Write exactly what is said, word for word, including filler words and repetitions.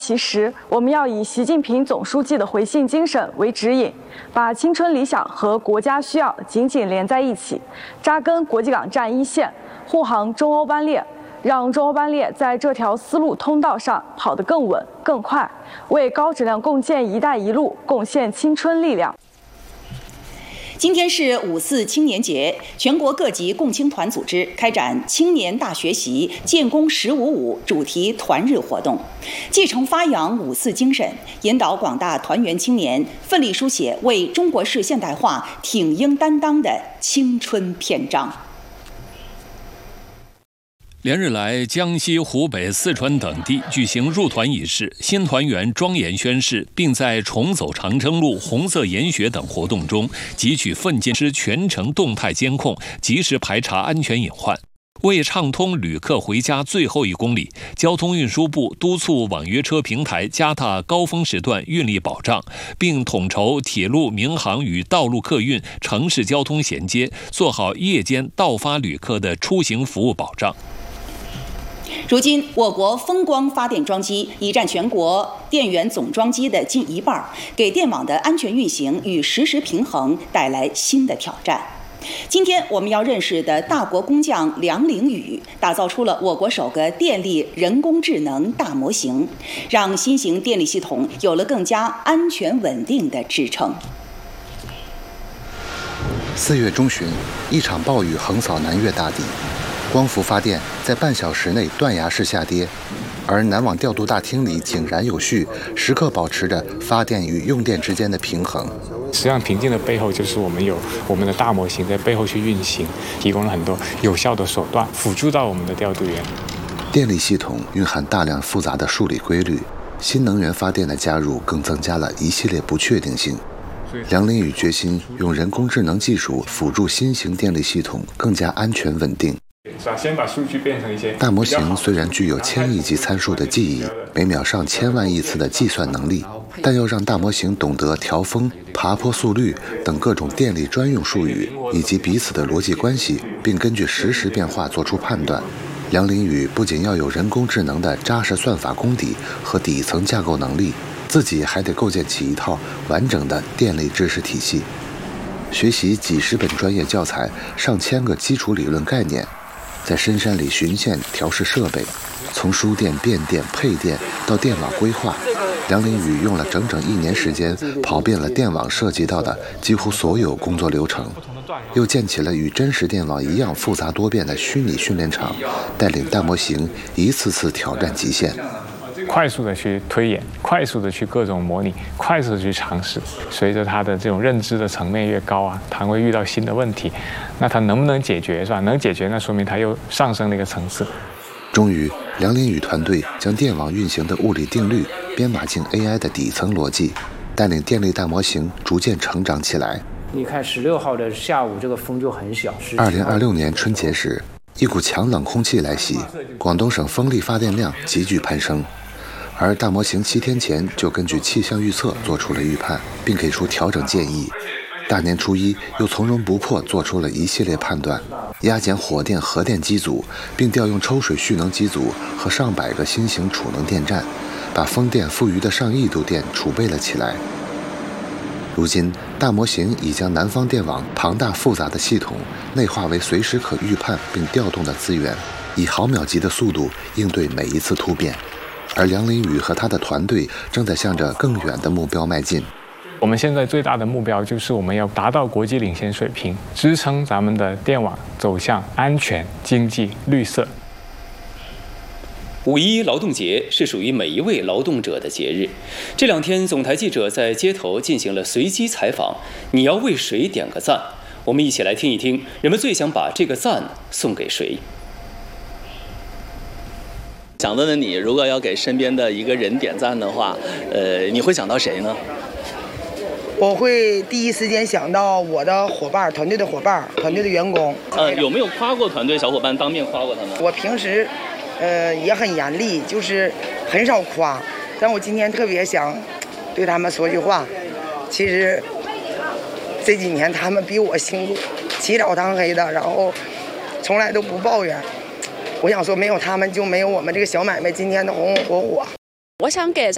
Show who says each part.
Speaker 1: 其实，我们要以习近平总书记的回信精神为指引，把青春理想和国家需要紧紧连在一起，扎根国际港站一线，护航中欧班列，让中欧班列在这条丝路通道上跑得更稳、更快，为高质量共建“一带一路”贡献青春力量。
Speaker 2: 今天是五四青年节，全国各级共青团组织开展青年大学习建功十五五主题团日活动，继承发扬五四精神，引导广大团员青年奋力书写为中国式现代化挺膺担当的青春篇章。
Speaker 3: 连日来，江西、湖北、四川等地举行入团仪式、新团员庄严宣誓，并在重走长征路、红色研学等活动中汲取奋进师全程动态监控，及时排查安全隐患。为畅通旅客回家最后一公里，交通运输部督促网约车平台加大高峰时段运力保障，并统筹铁路、民航与道路客运、城市交通衔接，做好夜间到发旅客的出行服务保障。
Speaker 2: 如今，我国风光发电装机已占全国电源总装机的近一半，给电网的安全运行与实时平衡带来新的挑战。今天我们要认识的大国工匠梁凌宇，打造出了我国首个电力人工智能大模型，让新型电力系统有了更加安全稳定的支撑。
Speaker 4: 四月中旬，一场暴雨横扫南粤大地。光伏发电在半小时内断崖式下跌，而南网调度大厅里井然有序，时刻保持着发电与用电之间的平衡。
Speaker 5: 实际上，平静的背后就是我们有我们的大模型在背后去运行，提供了很多有效的手段，辅助到我们的调度员。
Speaker 4: 电力系统蕴含大量复杂的数理规律，新能源发电的加入更增加了一系列不确定性。梁凌宇决心用人工智能技术辅助新型电力系统更加安全稳定。
Speaker 5: 先把数据变成一些
Speaker 4: 大模型虽然具有千亿级参数的记忆，每秒上千万亿次的计算能力，但要让大模型懂得调峰、爬坡速率等各种电力专用术语以及彼此的逻辑关系，并根据实时变化做出判断。梁凌宇不仅要有人工智能的扎实算法功底和底层架构能力，自己还得构建起一套完整的电力知识体系，学习几十本专业教材、上千个基础理论概念。在深山里巡线调试设备，从输电、变电、配电到电网规划，梁凌宇用了整整一年时间，跑遍了电网涉及到的几乎所有工作流程，又建起了与真实电网一样复杂多变的虚拟训练场，带领大模型一次次挑战极限。
Speaker 5: 快速的去推演，快速的去各种模拟，快速的去尝试。随着他的这种认知的层面越高啊，他会遇到新的问题，那他能不能解决是吧？能解决，那说明他又上升了一个层次。
Speaker 4: 终于，梁凌宇团队将电网运行的物理定律编码进 A I 的底层逻辑，带领电力大模型逐渐成长起来。
Speaker 6: 你看十六号的下午，这个风就很小。
Speaker 4: 二零二六年春节时，一股强冷空气来袭，广东省风力发电量急剧攀升。而大模型七天前就根据气象预测做出了预判，并给出调整建议。大年初一又从容不迫做出了一系列判断，压减火电、核电机组，并调用抽水蓄能机组和上百个新型储能电站，把风电富余的上亿度电储备了起来。如今，大模型已将南方电网庞大复杂的系统内化为随时可预判并调动的资源，以毫秒级的速度应对每一次突变。而梁凌宇和他的团队正在向着更远的目标迈进。
Speaker 5: 我们现在最大的目标就是我们要达到国际领先水平，支撑咱们的电网走向安全、经济、绿色。
Speaker 7: 五一劳动节是属于每一位劳动者的节日。这两天，总台记者在街头进行了随机采访。你要为谁点个赞？我们一起来听一听，人们最想把这个赞送给谁？
Speaker 8: 想问问你，如果要给身边的一个人点赞的话，呃，你会想到谁呢？
Speaker 9: 我会第一时间想到我的伙伴、团队的伙伴、团队的员工。
Speaker 8: 呃，有没有夸过团队小伙伴，当面夸过他们？
Speaker 9: 我平时，呃，也很严厉，就是很少夸。但我今天特别想对他们说句话。其实这几年他们比我辛苦，起早贪黑的，然后从来都不抱怨。我想说，没有他们就没有我们这个小买卖今天的红红火火。
Speaker 10: 我想给咱